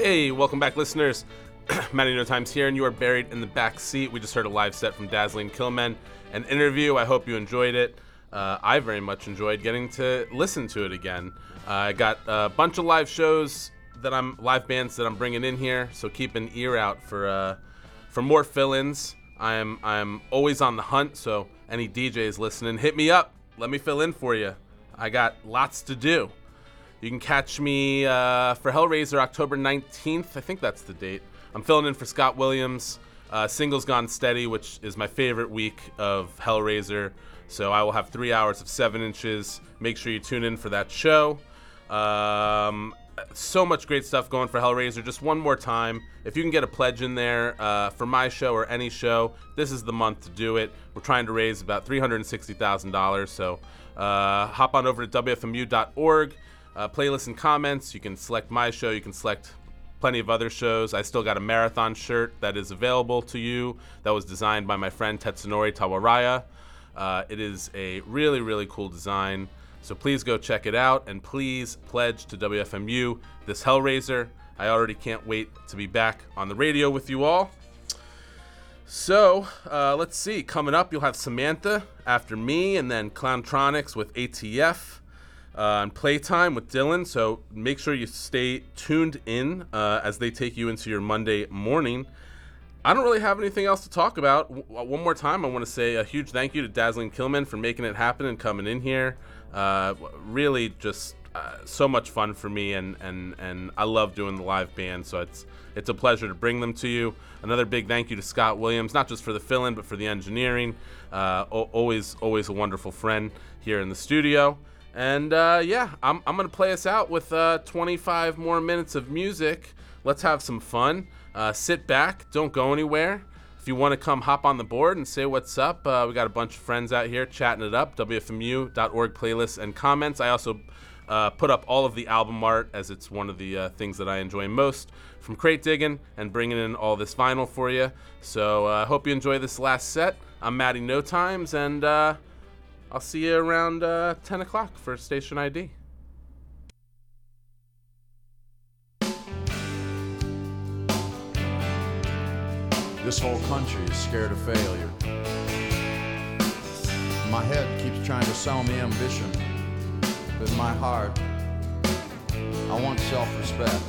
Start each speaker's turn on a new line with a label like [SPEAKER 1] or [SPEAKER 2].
[SPEAKER 1] Hey, welcome back, listeners. Matty No Time's here, and you are buried in the back seat. We just heard a live set from Dazzling Killmen, an interview. I hope you enjoyed it. I very much enjoyed getting to listen to it again. I got a bunch of live shows live bands that I'm bringing in here, so keep an ear out for more fill-ins. I'm always on the hunt, so any DJs listening, hit me up. Let me fill in for you. I got lots to do. You can catch me for Hellraiser October 19th. I think that's the date. I'm filling in for Scott Williams. Singles Gone Steady, which is my favorite week of Hellraiser. So I will have 3 hours of 7 inches. Make sure you tune in for that show. So much great stuff going for Hellraiser. Just one more time, if you can get a pledge in there for my show or any show, this is the month to do it. We're trying to raise about $360,000. So hop on over to WFMU.org. Playlists and comments. You can select my show. You can select plenty of other shows. I still got a marathon shirt that is available to you that was designed by my friend Tetsunori Tawaraya. It is a really, really cool design. So please go check it out, and please pledge to WFMU this Hellraiser. I already can't wait to be back on the radio with you all. So let's see. Coming up, you'll have Samantha after me, and then Clowntronics with ATF. And Playtime with Dylan, so make sure you stay tuned in as they take you into your Monday morning. I don't really have anything else to talk about. One more time, I want to say a huge thank you to Dazzling Killmen for making it happen and coming in here. Really just so much fun for me, and I love doing the live band, so it's a pleasure to bring them to you. Another big thank you to Scott Williams, not just for the fill-in, but for the engineering. Always a wonderful friend here in the studio. And I'm going to play us out with 25 more minutes of music. Let's have some fun. Sit back. Don't go anywhere. If you want to come hop on the board and say what's up, we got a bunch of friends out here chatting it up. WFMU.org playlists and comments. I also put up all of the album art, as it's one of the things that I enjoy most from crate digging and bringing in all this vinyl for you. So I hope you enjoy this last set. I'm Matty No Times, and I'll see you around 10 o'clock for Station ID.
[SPEAKER 2] This whole country is scared of failure. My head keeps trying to sell me ambition, but in my heart, I want self-respect.